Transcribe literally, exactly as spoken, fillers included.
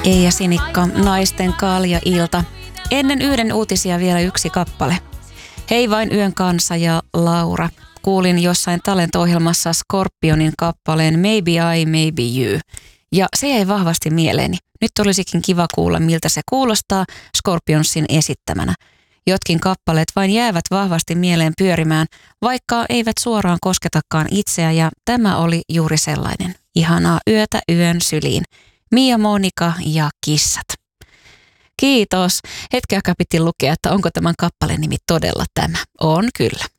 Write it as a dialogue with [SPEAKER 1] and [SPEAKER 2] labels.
[SPEAKER 1] Eija Sinikka, naisten kalja-ilta. Ennen yhden uutisia vielä yksi kappale. Hei vain yön kanssa ja Laura. Kuulin jossain talento-ohjelmassa Scorpionin kappaleen Maybe I, Maybe You. Ja se jäi vahvasti mieleeni. Nyt olisikin kiva kuulla, miltä se kuulostaa Scorpionsin esittämänä. Jotkin kappaleet vain jäävät vahvasti mieleen pyörimään, vaikka eivät suoraan kosketakaan itseä, ja tämä oli juuri sellainen. Ihanaa yötä yön syliin. Mia Monika ja kissat. Kiitos. Hetken aikaa piti lukea, että onko tämän kappaleen nimi todella tämä. On kyllä.